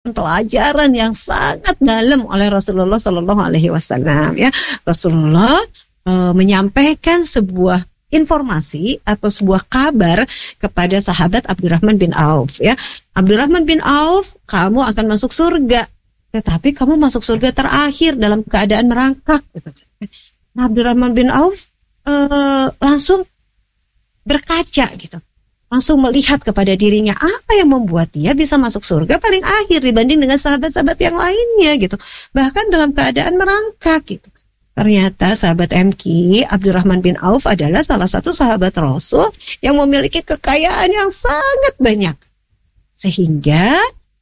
pelajaran yang sangat dalam oleh Rasulullah Sallallahu Alaihi Wasallam. Ya, Rasulullah menyampaikan sebuah informasi atau sebuah kabar kepada sahabat Abdurrahman bin Auf. Ya, Abdurrahman bin Auf, kamu akan masuk surga, tetapi kamu masuk surga terakhir dalam keadaan merangkak. Nah, Abdurrahman bin Auf langsung berkaca gitu. Langsung melihat kepada dirinya, apa yang membuat dia bisa masuk surga paling akhir dibanding dengan sahabat-sahabat yang lainnya gitu. Bahkan dalam keadaan merangkak gitu. Ternyata sahabat MQ, Abdurrahman bin Auf adalah salah satu sahabat Rasul yang memiliki kekayaan yang sangat banyak. Sehingga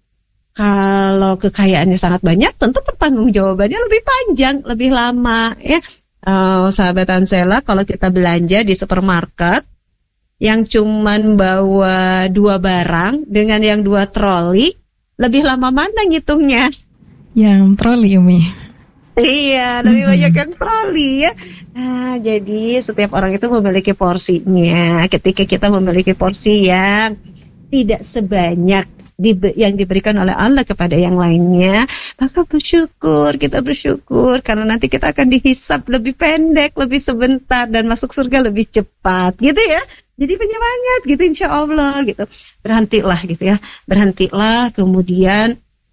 kalau kekayaannya sangat banyak, tentu pertanggungjawabannya lebih panjang, lebih lama ya. Sahabat Ansela, kalau kita belanja di supermarket yang cuman bawa 2 barang dengan yang 2 troli, lebih lama mana ngitungnya? Yang troli, Umi. Iya, lebih banyak yang troli ya. Nah, jadi setiap orang itu memiliki porsinya. Ketika kita memiliki porsi yang tidak sebanyak yang diberikan oleh Allah kepada yang lainnya, maka kita bersyukur karena nanti kita akan dihisap lebih pendek, lebih sebentar, dan masuk surga lebih cepat gitu ya. Jadi penyemangat gitu, insya Allah gitu. Berhentilah gitu ya, berhentilah kemudian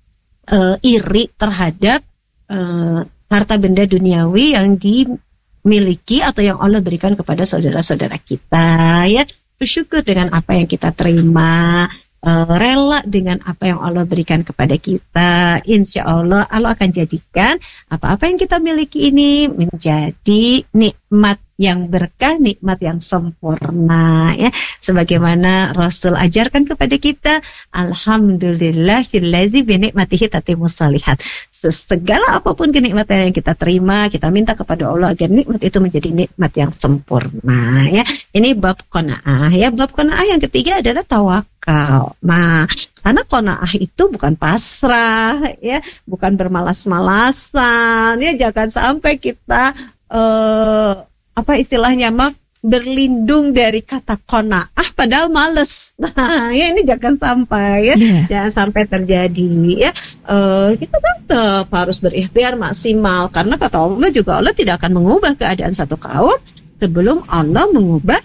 iri terhadap harta benda duniawi yang dimiliki atau yang Allah berikan kepada saudara-saudara kita ya. Bersyukur dengan apa yang kita terima, rela dengan apa yang Allah berikan kepada kita. Insya Allah Allah akan jadikan apa-apa yang kita miliki ini menjadi nikmat yang berkah, nikmat yang sempurna ya. Sebagaimana Rasul ajarkan kepada kita, alhamdulillahillazi bi nikmatihi tatimmus shalihat. Segala apapun kenikmatan yang kita terima, kita minta kepada Allah agar nikmat itu menjadi nikmat yang sempurna ya. Ini bab qanaah ya. Bab qanaah yang ketiga adalah tawakal. Nah, karena qanaah itu bukan pasrah ya, bukan bermalas-malasan ya. Jangan sampai kita apa istilahnya berlindung dari kata qanaah padahal males. Nah, ya ini jangan sampai ya. Jangan sampai terjadi ya. Kita tetap harus berikhtiar maksimal karena kata Allah juga, Allah tidak akan mengubah keadaan satu kaum sebelum Allah mengubah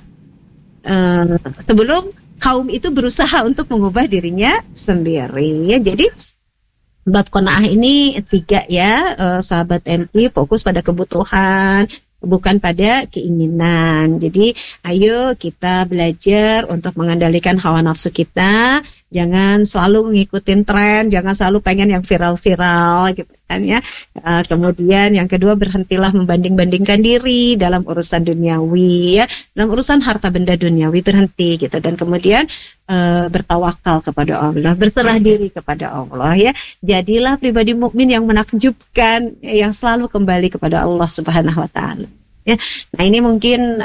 sebelum kaum itu berusaha untuk mengubah dirinya sendiri ya. Jadi bab qanaah ini 3 ya, sahabat MT, fokus pada kebutuhan, bukan pada keinginan. Jadi ayo kita belajar untuk mengendalikan hawa nafsu kita. Jangan selalu ngikutin tren, jangan selalu pengen yang viral-viral gitu kan ya. Kemudian yang kedua, berhentilah membanding-bandingkan diri dalam urusan duniawi ya. Dalam urusan harta benda duniawi berhenti gitu. Dan kemudian bertawakal kepada Allah, berserah diri kepada Allah ya. Jadilah pribadi mukmin yang menakjubkan, yang selalu kembali kepada Allah Subhanahu wa taala ya. Nah, ini mungkin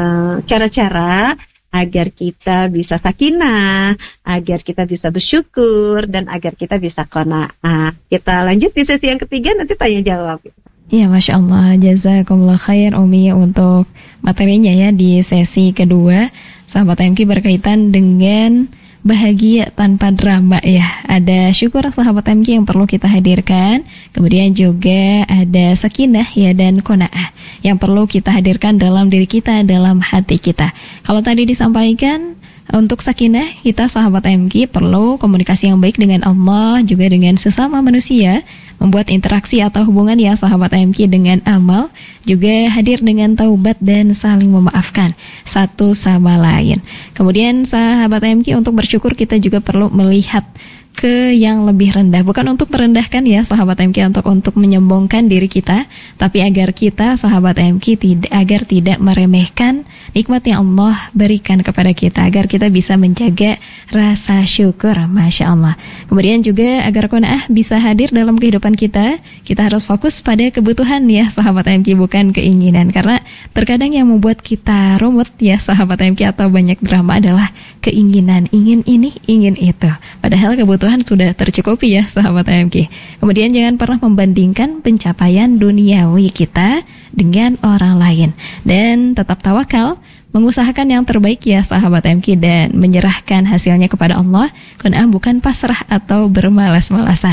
cara-cara agar kita bisa sakinah, agar kita bisa bersyukur, dan agar kita bisa qanaah. Kita lanjut di sesi yang ketiga, nanti tanya jawab. Iya, Masya Allah, jazakumullah khair Umi untuk materinya ya di sesi kedua. Sahabat MQ berkaitan dengan bahagia tanpa drama ya. Ada syukur sahabat MQ yang perlu kita hadirkan. Kemudian juga ada sakinah ya dan qanaah yang perlu kita hadirkan dalam diri kita, dalam hati kita. Kalau tadi disampaikan untuk sakinah, kita sahabat MQ perlu komunikasi yang baik dengan Allah, juga dengan sesama manusia, membuat interaksi atau hubungan ya sahabat MQ dengan amal, juga hadir dengan taubat dan saling memaafkan satu sama lain. Kemudian sahabat MQ, untuk bersyukur kita juga perlu melihat ke yang lebih rendah, bukan untuk merendahkan ya sahabat MQ, untuk menyombongkan diri kita, tapi agar kita sahabat MQ agar tidak meremehkan nikmat yang Allah berikan kepada kita, agar kita bisa menjaga rasa syukur. Masya Allah. Kemudian juga agar qanaah bisa hadir dalam kehidupan kita harus fokus pada kebutuhan ya sahabat MQ, bukan keinginan, karena terkadang yang membuat kita rumit ya sahabat MQ atau banyak drama adalah keinginan, ingin ini, ingin itu, padahal kebutuhan sudah tercukupi ya sahabat MQ. Kemudian jangan pernah membandingkan pencapaian duniawi kita dengan orang lain, dan tetap tawakal, mengusahakan yang terbaik ya sahabat MQ, dan menyerahkan hasilnya kepada Allah. Qanaah bukan pasrah atau bermalas-malasan.